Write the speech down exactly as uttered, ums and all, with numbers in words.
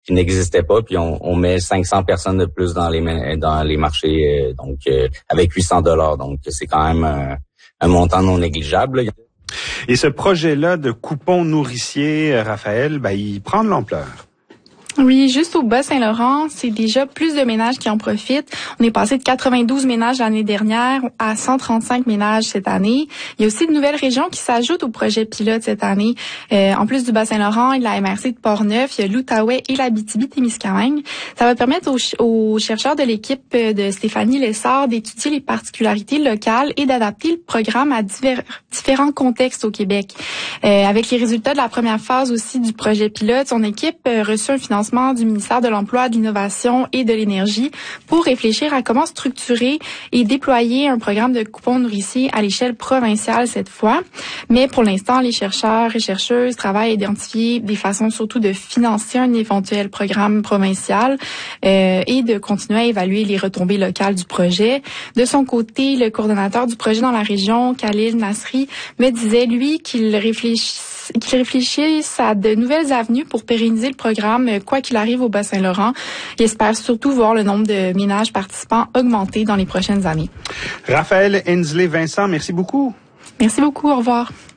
qui n'existait pas, puis on, on met cinq cents personnes de plus dans les dans les marchés, euh, donc euh, avec huit cents dollars. Donc c'est quand même un, un montant non négligeable. Et ce projet-là de coupons nourriciers, Raphaël, ben il prend de l'ampleur. Oui, juste au Bas-Saint-Laurent, c'est déjà plus de ménages qui en profitent. On est passé de quatre-vingt-douze ménages l'année dernière à cent trente-cinq ménages cette année. Il y a aussi de nouvelles régions qui s'ajoutent au projet pilote cette année. Euh, en plus du Bas-Saint-Laurent et de la M R C de Portneuf, il y a l'Outaouais et l'Abitibi-Témiscamingue. Ça va permettre aux, aux chercheurs de l'équipe de Stéphanie Lessard d'étudier les particularités locales et d'adapter le programme à divers, différents contextes au Québec. Euh, avec les résultats de la première phase aussi du projet pilote, son équipe a reçu un financement du ministère de l'Emploi, de l'Innovation et de l'Énergie pour réfléchir à comment structurer et déployer un programme de coupons nourriciers à l'échelle provinciale cette fois. Mais pour l'instant, les chercheurs et chercheuses travaillent à identifier des façons surtout de financer un éventuel programme provincial euh, et de continuer à évaluer les retombées locales du projet. De son côté, le coordonnateur du projet dans la région, Khalil Nasri, me disait, lui, qu'il réfléchissait qu'ils réfléchissent à de nouvelles avenues pour pérenniser le programme, quoi qu'il arrive au Bas-Saint-Laurent. Ils espèrent surtout voir le nombre de ménages participants augmenter dans les prochaines années. Raphaël Hensley-Vincent, merci beaucoup. Merci beaucoup, au revoir.